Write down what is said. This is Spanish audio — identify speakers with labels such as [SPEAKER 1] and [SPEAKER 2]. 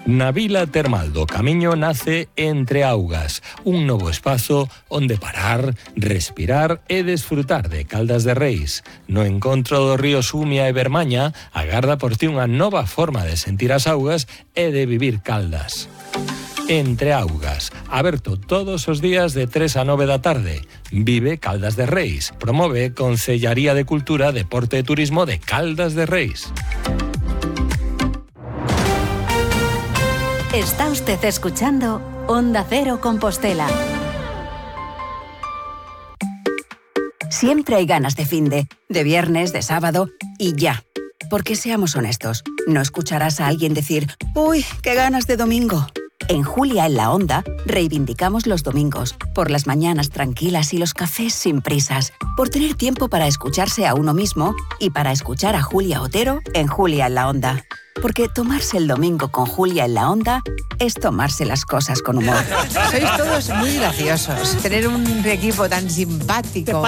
[SPEAKER 1] Na Vila Termal do Camiño nace Entre Augas, un novo espazo onde parar, respirar e desfrutar de Caldas de Reis. No encontro do río Sumia e Bermaña, agarda por ti unha nova forma de sentir as augas e de vivir Caldas. Entre Augas, aberto todos os días de 3 a 9 da tarde. Vive Caldas de Reis, promove Concellaría de Cultura, Deporte e Turismo de Caldas de Reis.
[SPEAKER 2] Está usted escuchando Onda Cero Compostela. Siempre hay ganas de finde, de viernes, de sábado y ya. Porque seamos honestos, no escucharás a alguien decir «Uy, qué ganas de domingo». En Julia en la Onda reivindicamos los domingos, por las mañanas tranquilas y los cafés sin prisas, por tener tiempo para escucharse a uno mismo y para escuchar a Julia Otero en Julia en la Onda. Porque tomarse el domingo con Julia en la Onda es tomarse las cosas con humor.
[SPEAKER 3] Sois todos muy graciosos. Tener un equipo tan simpático.